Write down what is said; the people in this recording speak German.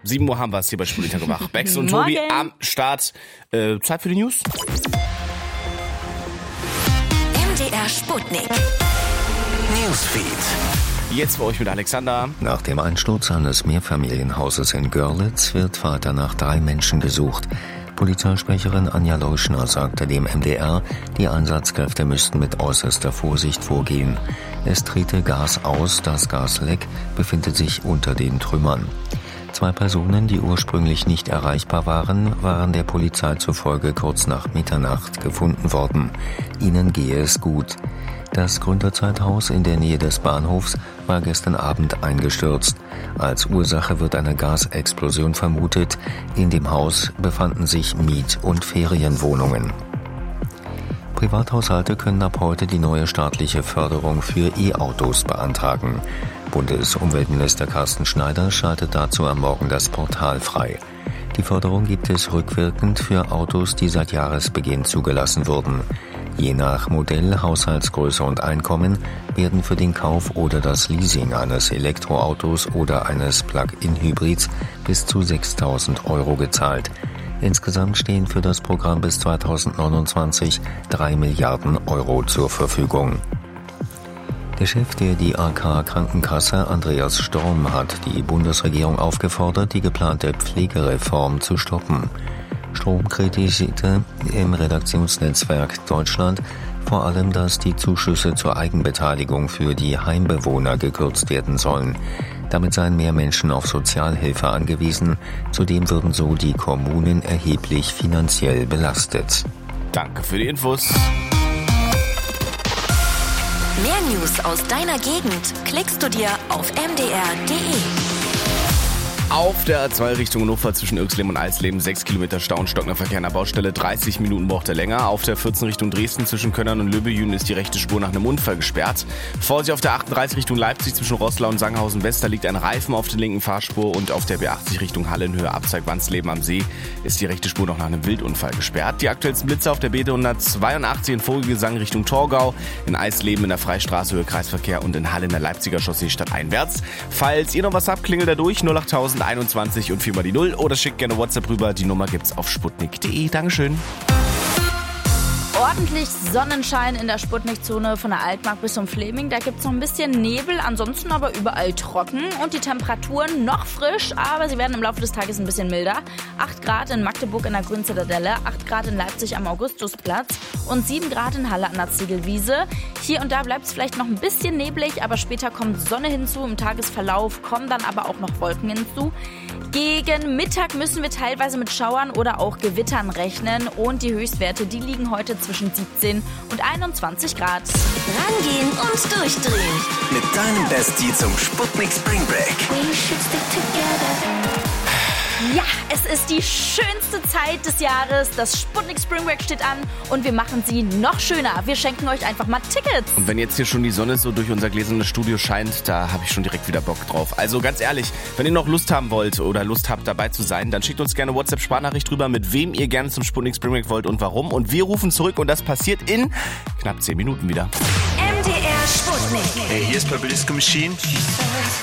7 Uhr haben wir es hier bei Sputnik gemacht. Bex und Tobi am Start. Zeit für die News. MDR Sputnik. Newsfeed. Jetzt für euch mit Alexander. Nach dem Einsturz eines Mehrfamilienhauses in Görlitz wird weiter nach 3 Menschen gesucht. Polizeisprecherin Anja Leuschner sagte dem MDR, die Einsatzkräfte müssten mit äußerster Vorsicht vorgehen. Es trete Gas aus, das Gasleck befindet sich unter den Trümmern. 2 Personen, die ursprünglich nicht erreichbar waren der Polizei zufolge kurz nach Mitternacht gefunden worden. Ihnen gehe es gut. Das Gründerzeithaus in der Nähe des Bahnhofs war gestern Abend eingestürzt. Als Ursache wird eine Gasexplosion vermutet. In dem Haus befanden sich Miet- und Ferienwohnungen. Privathaushalte können ab heute die neue staatliche Förderung für E-Autos beantragen. Bundesumweltminister Carsten Schneider schaltet dazu am Morgen das Portal frei. Die Förderung gibt es rückwirkend für Autos, die seit Jahresbeginn zugelassen wurden. Je nach Modell, Haushaltsgröße und Einkommen werden für den Kauf oder das Leasing eines Elektroautos oder eines Plug-in-Hybrids bis zu 6.000 € gezahlt. Insgesamt stehen für das Programm bis 2029 3 Milliarden € zur Verfügung. Der Chef der DAK-Krankenkasse, Andreas Storm, hat die Bundesregierung aufgefordert, die geplante Pflegereform zu stoppen. Storm kritisierte im Redaktionsnetzwerk Deutschland vor allem, dass die Zuschüsse zur Eigenbeteiligung für die Heimbewohner gekürzt werden sollen. Damit seien mehr Menschen auf Sozialhilfe angewiesen. Zudem würden so die Kommunen erheblich finanziell belastet. Danke für die Infos. Mehr News aus deiner Gegend klickst du dir auf mdr.de. Auf der A2 Richtung Hannover zwischen Irxleben und Eisleben 6 Kilometer Stau und stockender Verkehr an der Baustelle, 30 Minuten braucht er länger. Auf der 14 Richtung Dresden zwischen Könnern und Löbejün ist die rechte Spur nach einem Unfall gesperrt. Vorsicht auf der 38 Richtung Leipzig zwischen Roßlau und Sanghausen West, da liegt ein Reifen auf der linken Fahrspur, und auf der B80 Richtung Halle in Höhe Abzweig Wandsleben am See ist die rechte Spur noch nach einem Wildunfall gesperrt. Die aktuellsten Blitze auf der B182 in Vogelgesang Richtung Torgau, in Eisleben in der Freistraße Höhe Kreisverkehr und in Halle in der Leipziger Chaussee stadteinwärts. Falls ihr noch was habt, klingelt da durch 08021 und 4 mal die 0 oder schickt gerne WhatsApp rüber. Die Nummer gibt's auf sputnik.de. Dankeschön. Ordentlich Sonnenschein in der Sputnik-Zone von der Altmark bis zum Fleming. Da gibt es noch ein bisschen Nebel, ansonsten aber überall trocken. Und die Temperaturen noch frisch, aber sie werden im Laufe des Tages ein bisschen milder. 8 Grad in Magdeburg in der Grünzitadelle, 8 Grad in Leipzig am Augustusplatz und 7 Grad in Halle an der Ziegelwiese. Hier und da bleibt es vielleicht noch ein bisschen neblig, aber später kommt Sonne hinzu. Im Tagesverlauf kommen dann aber auch noch Wolken hinzu. Gegen Mittag müssen wir teilweise mit Schauern oder auch Gewittern rechnen. Und die Höchstwerte, die liegen heute zwischen 17 und 21 Grad. Rangehen und durchdrehen. Mit deinem Bestie zum Sputnik Spring Break. Ja, es ist die schönste Zeit des Jahres. Das Sputnik Spring Break steht an und wir machen sie noch schöner. Wir schenken euch einfach mal Tickets. Und wenn jetzt hier schon die Sonne so durch unser gläsernes Studio scheint, da habe ich schon direkt wieder Bock drauf. Also ganz ehrlich, wenn ihr noch Lust haben wollt oder Lust habt dabei zu sein, dann schickt uns gerne WhatsApp-Sprachnachricht drüber, mit wem ihr gerne zum Sputnik Spring Break wollt und warum. Und wir rufen zurück und das passiert in knapp 10 Minuten wieder. MDR Sputnik. Hey, hier ist Purple Disco Machine.